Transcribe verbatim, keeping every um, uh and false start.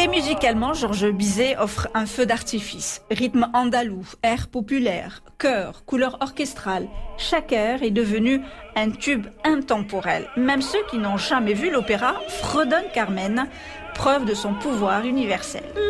Et musicalement, Georges Bizet offre un feu d'artifice. Rythme andalou, air populaire, chœur, couleur orchestrale. Chaque air est devenu un tube intemporel. Même ceux qui n'ont jamais vu l'opéra fredonnent Carmen, preuve de son pouvoir universel.